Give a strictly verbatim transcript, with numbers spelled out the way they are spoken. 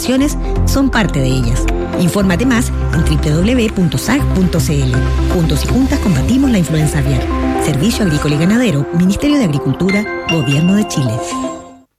capacitaciones son parte de ellas. Infórmate más en doble u doble u doble u punto s a g punto c l. Juntos y juntas combatimos la influenza aviar. Servicio Agrícola y Ganadero, Ministerio de Agricultura, Gobierno de Chile.